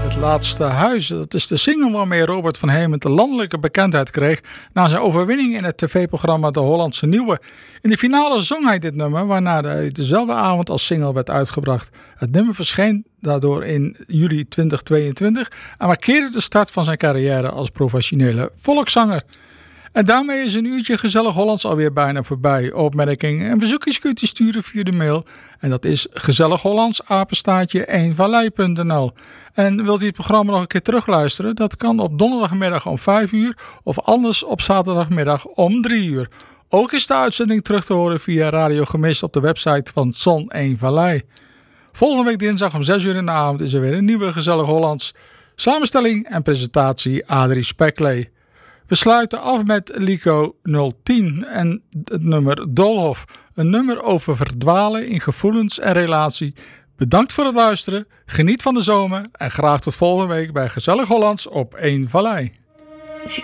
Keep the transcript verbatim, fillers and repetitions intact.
Het Laatste Huis, dat is de single waarmee Robert van Hemert de landelijke bekendheid kreeg na zijn overwinning in het tv-programma De Hollandse Nieuwe. In de finale zong hij dit nummer, waarna hij dezelfde avond als single werd uitgebracht. Het nummer verscheen daardoor in juli twintig tweeëntwintig en markeerde de start van zijn carrière als professionele volkszanger. En daarmee is een uurtje Gezellig Hollands alweer bijna voorbij. Opmerkingen en verzoekjes kunt u sturen via de mail. En dat is gezellighollands apenstaartje eenvallei punt n l. En wilt u het programma nog een keer terugluisteren? Dat kan op donderdagmiddag om vijf uur of anders op zaterdagmiddag om drie uur. Ook is de uitzending terug te horen via Radio Gemist op de website van Zon Eenvallei. Volgende week dinsdag om zes uur in de avond is er weer een nieuwe Gezellig Hollands. Samenstelling en presentatie Adrie Speklee. We sluiten af met Lico nul tien en het nummer Doolhof. Een nummer over verdwalen in gevoelens en relatie. Bedankt voor het luisteren, geniet van de zomer en graag tot volgende week bij Gezellig Hollands op Eenvallei.